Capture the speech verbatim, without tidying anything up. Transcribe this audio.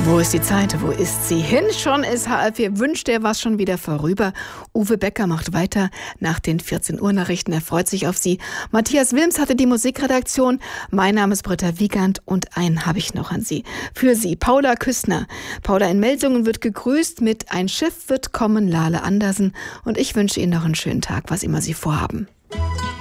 Wo ist die Zeit? Wo ist sie hin? Schon ist H R vier wünscht, er war schon wieder vorüber. Uwe Becker macht weiter nach den vierzehn Uhr Nachrichten. Er freut sich auf Sie. Matthias Wilms hatte die Musikredaktion. Mein Name ist Britta Wiegand und einen habe ich noch an Sie. Für Sie, Paula Küstner. Paula in Melsungen wird gegrüßt mit Ein Schiff wird kommen, Lale Andersen. Und ich wünsche Ihnen noch einen schönen Tag, was immer Sie vorhaben.